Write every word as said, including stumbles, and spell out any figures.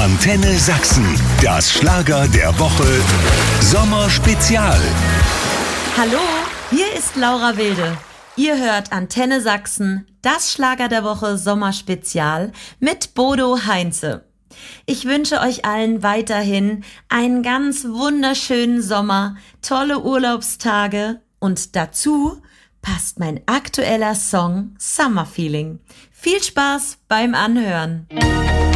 Antenne Sachsen, das Schlager der Woche, Sommerspezial. Hallo, hier ist Laura Wilde. Ihr hört Antenne Sachsen, das Schlager der Woche Sommerspezial mit Bodo Heinze. Ich wünsche euch allen weiterhin einen ganz wunderschönen Sommer, tolle Urlaubstage und dazu passt mein aktueller Song Summer Feeling. Viel Spaß beim Anhören.